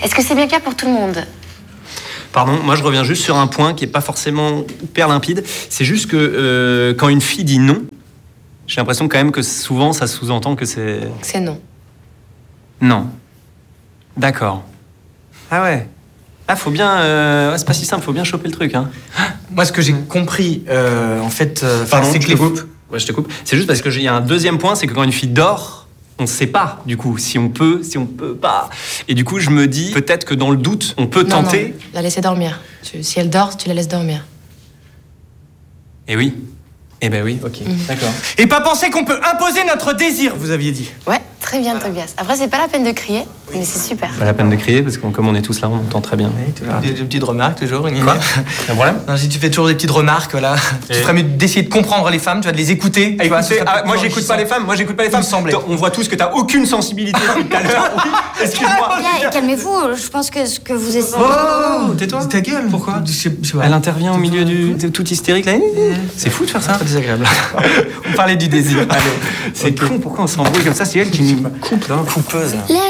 Est-ce que c'est bien clair pour tout le monde? Pardon, moi je reviens juste sur un point qui est pas forcément hyper limpide. C'est juste que quand une fille dit non, j'ai l'impression quand même que souvent ça sous-entend que c'est... C'est non. Non. D'accord. Ah ouais. Ah, faut bien... ouais, c'est pas si simple, faut bien choper le truc, hein. Moi, ce que j'ai compris, en fait... Pardon, c'est je que te coupe. Ouais, je te coupe. C'est juste parce qu'il y a un deuxième point, c'est que quand une fille dort, on ne sait pas, du coup, si on peut pas. Et du coup, je me dis, peut-être que dans le doute, on peut tenter... Non, la laisser dormir. Si elle dort, tu la laisses dormir. Eh oui. Eh ben oui, ok, d'accord. Et pas penser qu'on peut imposer notre désir, vous aviez dit. Ouais, très bien, Tobias. Après, c'est pas la peine de crier, mais c'est super. Pas la peine de crier, parce que comme on est tous là, on entend très bien. Oui, des petites remarques, toujours. Quoi? Un problème? Non, si tu fais toujours des petites remarques, voilà. Tu ferais mieux d'essayer de comprendre les femmes, tu vas de les écouter. Tu vois, moi, j'écoute pas les femmes, Il me semblait. On voit tous que t'as aucune sensibilité depuis tout à l'heure. Excuse-moi. Bien, calmez-vous, je pense que ce que vous essayez... Oh, tais-toi. Ta gueule. Pourquoi? Je sais pas. Elle intervient au milieu du tout hystérique là. C'est fou de faire ça. Très désagréable. On parlait du désir. Allez. C'est con, pourquoi on s'embrouille comme ça? C'est elle qui nous coupe, là. Coupeuse.